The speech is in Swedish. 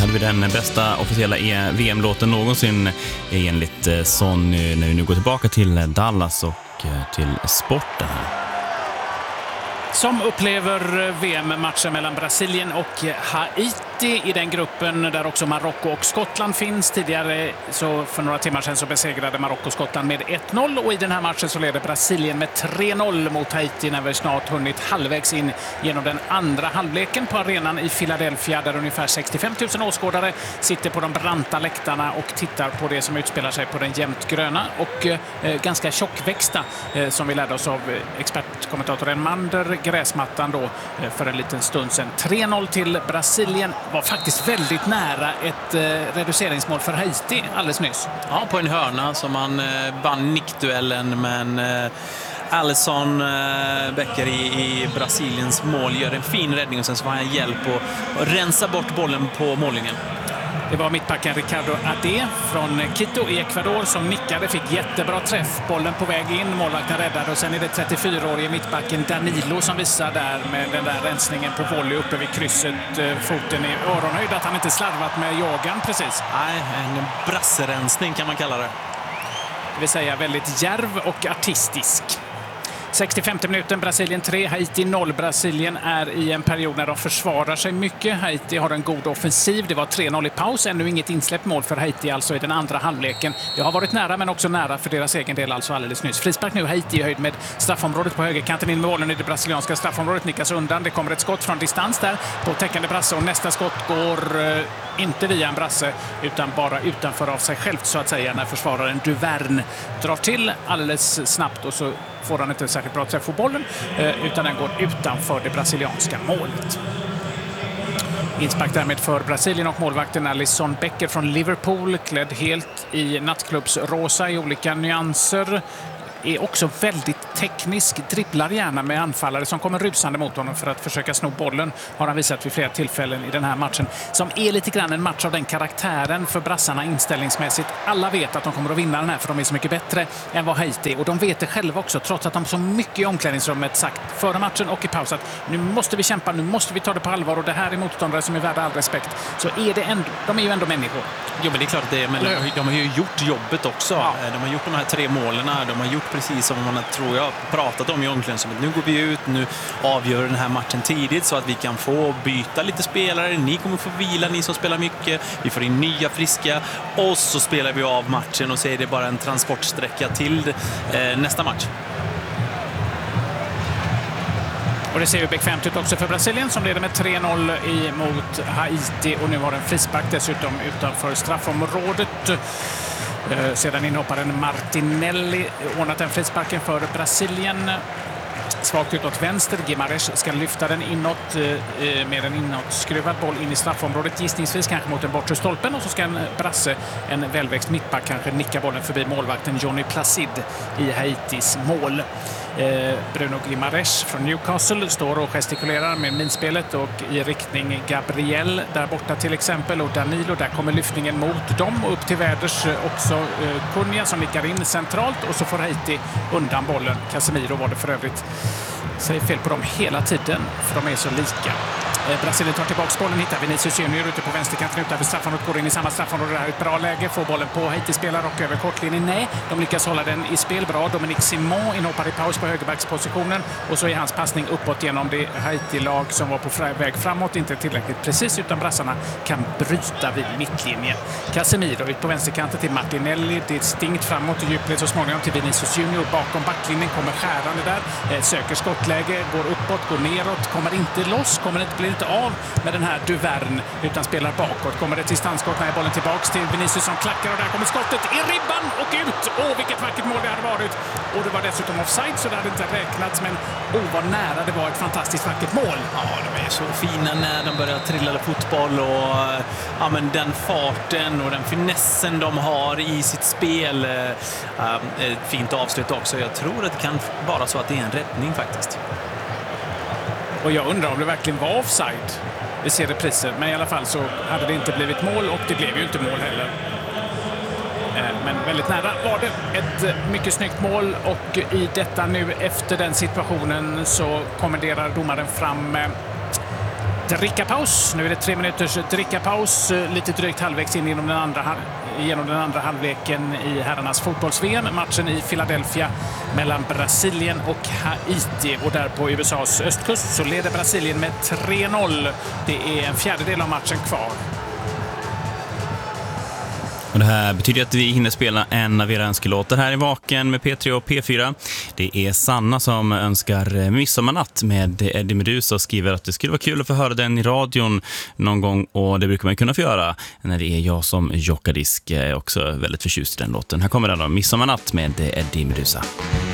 hade vi den bästa officiella VM-låten någonsin enligt Sonny när vi nu går tillbaka till Dallas och till sporten här. Som upplever VM-matchen mellan Brasilien och Haiti i den gruppen där också Marocko och Skottland finns. Tidigare så för några timmar sedan så besegrade Marocko Skottland med 1-0 och i den här matchen så leder Brasilien med 3-0 mot Haiti när vi snart hunnit halvvägs in genom den andra halvleken på arenan i Philadelphia där ungefär 65 000 åskådare sitter på de branta läktarna och tittar på det som utspelar sig på den jämnt gröna och ganska tjockväxta som vi lärde oss av expertkommentatorn Mander gräsmattan då för en liten stund sedan. 3-0 till Brasilien var faktiskt väldigt nära ett reduceringsmål för Haiti alldeles nyss. Ja, på en hörna som man vann nickduellen, men Alisson Becker i Brasiliens mål gör en fin räddning och sen så var han hjälp att rensa bort bollen på mållinjen. Det var mittbacken Ricardo Ade från Quito i Ecuador som nickade, fick jättebra träff. Bollen på väg in, målvakten räddade och sen är det 34-årige mittbacken Danilo som visar där med den där rensningen på volley uppe vid krysset, foten i öronhöjd, att han inte slarvat med yogan precis. Nej, en brasserensning kan man kalla det. Det vill säga väldigt djärv och artistisk. 65 minuten, Brasilien 3, Haiti 0. Brasilien är i en period när de försvarar sig mycket. Haiti har en god offensiv. Det var 3-0 i paus. Ännu inget insläppt mål för Haiti alltså i den andra halvleken. Det har varit nära men också nära för deras egen del alltså alldeles nyss. Frispark nu, Haiti i höjd med straffområdet på högerkanten in med bollen i det brasilianska straffområdet. Nickas undan. Det kommer ett skott från distans där på täckande brasse och nästa skott går inte via en brasse utan bara utanför av sig självt så att säga när försvararen Duvern drar till alldeles snabbt och så får han inte särskilt bra träff på bollen utan den går utanför det brasilianska målet. Inspark därmed för Brasilien och målvakten Alisson Becker från Liverpool, klädd helt i nattklubbsrosa i olika nyanser. Är också väldigt teknisk, dribblar gärna med anfallare som kommer rusande mot honom för att försöka sno bollen, har han visat vid flera tillfällen i den här matchen. Som är lite grann en match av den karaktären för brassarna inställningsmässigt. Alla vet att de kommer att vinna den här för de är så mycket bättre än vad Haiti. Och de vet det själva också, trots att de så mycket i omklädningsrummet sagt före matchen och i paus att nu måste vi kämpa, nu måste vi ta det på allvar och det här är motståndare som är värda all respekt. Så är det ändå, de är ju ändå människor. Jo, men det är klart det är, men de har ju gjort jobbet också. Ja. De har gjort de här 3 målen, de har gjort precis som man tror jag pratat om i omklädningsrummet. Nu går vi ut, nu avgör den här matchen tidigt så att vi kan få byta lite spelare. Ni kommer få vila, ni som spelar mycket. Vi får in nya friska och så spelar vi av matchen och så är det bara en transportsträcka till nästa match. Och det ser ju bekvämt ut också för Brasilien som leder med 3-0 mot Haiti och nu har en frispark dessutom utanför straffområdet. Sedan inhopparen Martinelli ordnat den frisparken för Brasilien. Svagt utåt vänster. Guimarães ska lyfta den inåt med en inåtskruvad boll in i straffområdet. Gissningsvis kanske mot den bortre stolpen. Och så ska en brasse, en välväxt mittback, kanske nicka bollen förbi målvakten Johnny Placide i Haitis mål. Bruno Guimarães från Newcastle står och gestikulerar med minspelet och i riktning Gabriel där borta till exempel och Danilo, där kommer lyftningen mot dem och upp till väders också Cunha som nickar in centralt och så får Haiti undan bollen. Casemiro var det för övrigt. Säger fel på dem hela tiden för de är så lika. Brasilien tar tillbaka bollen, hittar Vinicius Junior ute på vänsterkanten utanför straffområdet, går in i samma straffområde. Det här är ett bra läge, får bollen på Haiti-spelare och över kortlinjen. Nej, de lyckas hålla den i spel bra. Dominic Simon inhoppar i paus på högerbackspositionen och så är hans passning uppåt genom det Haiti-lag som var på väg framåt. Inte tillräckligt precis utan brassarna kan bryta vid mittlinjen. Casemiro ut på vänsterkanten till Martinelli, distinkt framåt i djupled så småningom till Vinicius Junior. Bakom backlinjen kommer skärande där, söker skottläge, går uppåt, går neråt, kommer inte loss, kommer inte bli inte av med den här Duvern utan spelar bakåt. Kommer det till distansskott när bollen tillbaks till Vinicius som klackar och där kommer skottet i ribban och ut. Vilket vackert mål det hade varit. Och det var dessutom offside så det hade inte räknats men vad nära det var ett fantastiskt vackert mål. Ja, de är så fina när de börjar trilla fotboll och ja, men den farten och den finessen de har i sitt spel. Fint avslut också. Jag tror att det kan vara så att det är en räddning faktiskt. Och jag undrar om det verkligen var offside. Vi ser det priset. Men i alla fall så hade det inte blivit mål och det blev ju inte mål heller. Men väldigt nära var det ett mycket snyggt mål och i detta nu efter den situationen så kommenderar domaren fram drickapaus. Nu är det 3 minuters drickapaus. Lite drygt halvvägs in genom den andra halvleken i herrarnas fotbolls-VM. Matchen i Philadelphia mellan Brasilien och Haiti. Och där på USAs östkust så leder Brasilien med 3-0. Det är en fjärdedel av matchen kvar. Och det här betyder att vi hinner spela en av era önskelåtar här i Vaken med P3 och P4. Det är Sanna som önskar Midsommarnatt med Eddie Meduza och skriver att det skulle vara kul att få höra den i radion någon gång, och det brukar man kunna få göra när det är jag som jockadisk. Jag är också väldigt förtjust i den låten. Här kommer den då, Midsommarnatt med Eddie Meduza.